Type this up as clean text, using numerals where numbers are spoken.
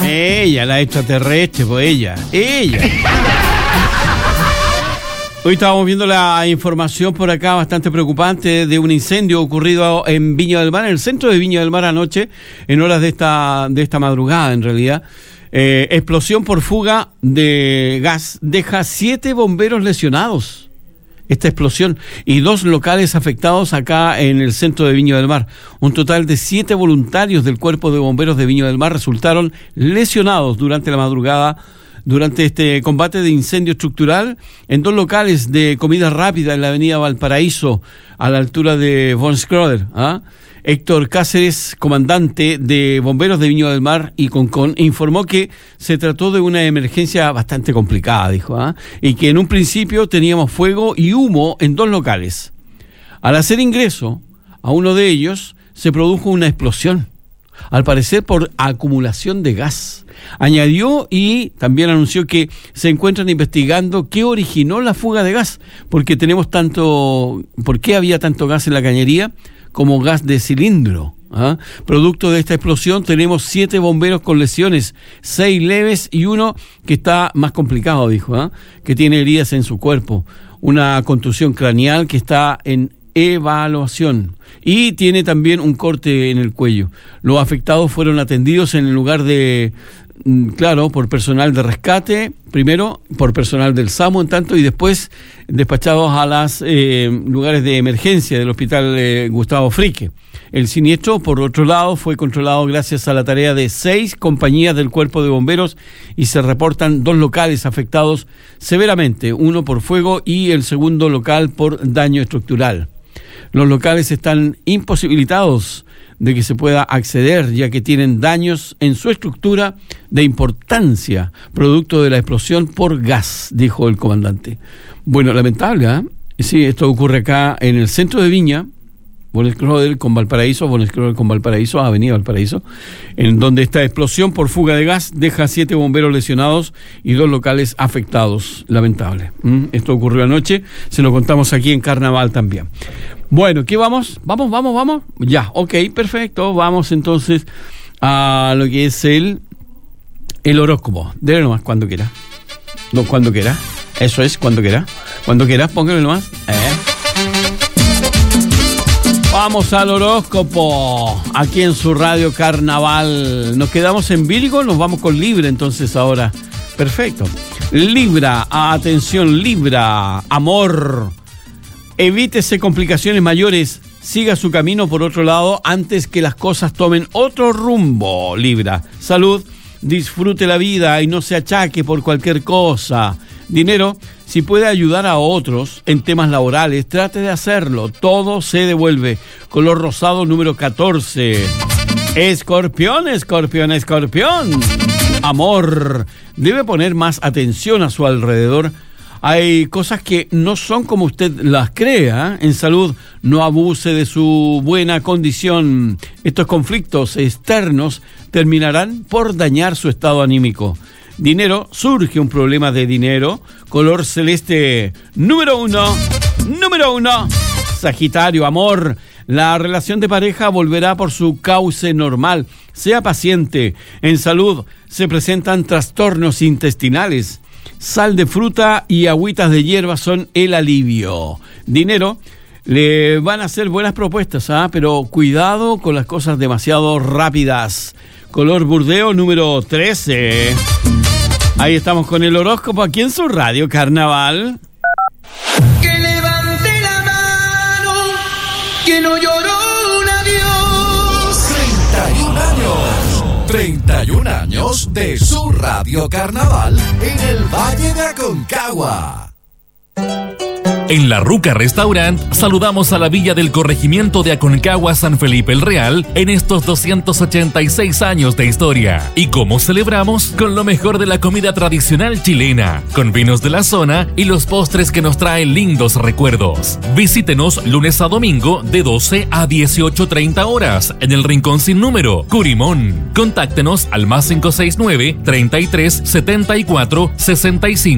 Ella, la extraterrestre, pues ella. Hoy estábamos viendo la información por acá bastante preocupante de un incendio ocurrido en Viña del Mar, en el centro de Viña del Mar anoche, en horas de esta madrugada en realidad. Explosión por fuga de gas deja 7 bomberos lesionados. Esta explosión y 2 locales afectados acá en el centro de Viña del Mar. Un total de 7 voluntarios del Cuerpo de Bomberos de Viña del Mar resultaron lesionados durante la madrugada durante este combate de incendio estructural en 2 locales de comida rápida en la avenida Valparaíso, a la altura de Von Schröder. Héctor Cáceres, comandante de Bomberos de Viña del Mar y Concón, informó que se trató de una emergencia bastante complicada, dijo, y que en un principio teníamos fuego y humo en 2 locales. Al hacer ingreso a uno de ellos, se produjo una explosión, al parecer por acumulación de gas. Añadió y también anunció que se encuentran investigando qué originó la fuga de gas, ¿por qué había tanto gas en la cañería como gas de cilindro? Producto de esta explosión tenemos 7 bomberos con lesiones, 6 leves y 1 que está más complicado, dijo, que tiene heridas en su cuerpo, una contusión craneal que está en evaluación y tiene también un corte en el cuello. Los afectados fueron atendidos en el lugar por personal de rescate, primero por personal del SAMU en tanto, y después despachados a los lugares de emergencia del hospital Gustavo Frique. El siniestro, por otro lado, fue controlado gracias a la tarea de 6 compañías del Cuerpo de Bomberos y se reportan 2 locales afectados severamente, uno por fuego y el segundo local por daño estructural. Los locales están imposibilitados de que se pueda acceder, ya que tienen daños en su estructura de importancia, producto de la explosión por gas, dijo el comandante. Bueno, lamentable, Sí, esto ocurre acá en el centro de Viña, Von Schröder con Valparaíso, Avenida Valparaíso, en donde esta explosión por fuga de gas deja 7 bomberos lesionados y 2 locales afectados. Lamentable. Esto ocurrió anoche, se lo contamos aquí en Carnaval también. Bueno, ¿qué vamos? ¿Vamos? Ya, ok, perfecto. Vamos entonces a lo que es el horóscopo. Dele nomás cuando quiera. No, cuando quiera. Eso es, cuando quiera. Cuando quieras, póngale nomás. Vamos al horóscopo, aquí en su radio Carnaval. Nos quedamos en Virgo, nos vamos con Libra entonces ahora. Perfecto. Libra, atención Libra, amor. Evítese complicaciones mayores, siga su camino por otro lado antes que las cosas tomen otro rumbo, Libra. Salud, disfrute la vida y no se achaque por cualquier cosa. Dinero, si puede ayudar a otros en temas laborales, trate de hacerlo. Todo se devuelve. Color rosado número 14. Escorpión. Amor. Debe poner más atención a su alrededor. Hay cosas que no son como usted las crea. En salud, no abuse de su buena condición. Estos conflictos externos terminarán por dañar su estado anímico. Dinero, surge un problema de dinero. Color celeste número 1. Sagitario, amor. La relación de pareja volverá por su cauce normal. Sea paciente. En salud, se presentan trastornos intestinales. Sal de fruta y agüitas de hierba son el alivio. Dinero, le van a hacer buenas propuestas, pero cuidado con las cosas demasiado rápidas. Color burdeo número 13. Ahí estamos con el horóscopo aquí en su radio Carnaval. Que levante la mano, que no lloró un adiós. 31 años de su radio Carnaval en el Valle de Aconcagua. En La Ruca Restaurant saludamos a la Villa del Corregimiento de Aconcagua San Felipe el Real en estos 286 años de historia. ¿Y cómo celebramos? Con lo mejor de la comida tradicional chilena, con vinos de la zona y los postres que nos traen lindos recuerdos. Visítenos lunes a domingo de 12 a 18:30 horas en el Rincón Sin Número, Curimón. Contáctenos al +569 33 74 65